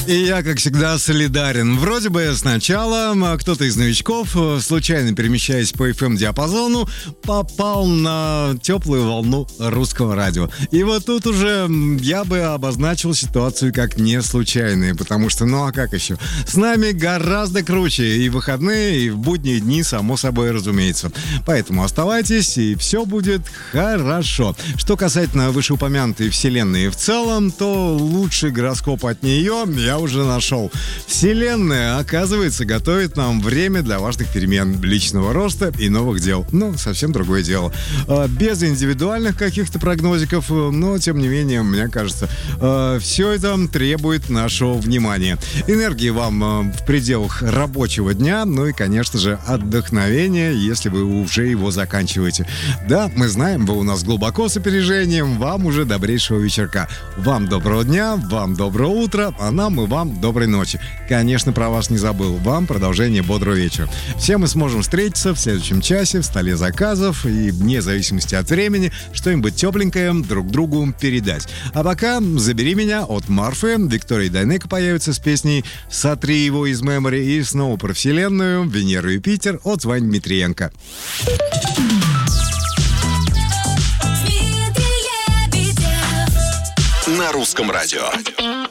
И я, как всегда, солидарен. Вроде бы сначала кто-то из новичков, случайно перемещаясь по FM-диапазону, попал на теплую волну русского радио. И вот тут уже я бы обозначил ситуацию как не случайную, потому что, ну а как еще? С нами гораздо круче и в выходные, и в будние дни, само собой, разумеется. Поэтому оставайтесь, и все будет хорошо. Что касательно вышеупомянутой вселенной в целом, то лучший гороскоп от нее я уже нашел. Вселенная, оказывается, готовит нам время для важных перемен, личного роста и новых дел. Ну, совсем другое дело. Без индивидуальных каких-то прогнозиков, но, тем не менее, мне кажется, все это требует нашего внимания. Энергии вам в пределах рабочего дня, ну и, конечно же, отдохновения, если вы уже его заканчиваете. Да, мы знаем, вы у нас глубоко с опережением, вам уже добрейшего вечерка. Вам доброго дня, вам доброго утра, а нам и вам доброй ночи. Конечно, про вас не забыл. Вам продолжение бодрого вечера. Все мы сможем встретиться в следующем часе в столе заказов и, вне зависимости от времени, что-нибудь тепленькое друг другу передать. А пока «Забери меня» от Марфы. Виктория Дайнеко появится с песней «Сотри его из мемори». И снова про вселенную «Венеру и Юпитер» от Вани Дмитриенко. На русском радио.